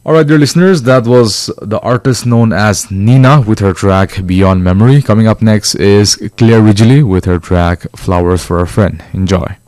Alright, dear listeners, that was the artist known as Nina with her track Beyond Memory. Coming up next is Claire Ridgely with her track Flowers for a Friend. Enjoy.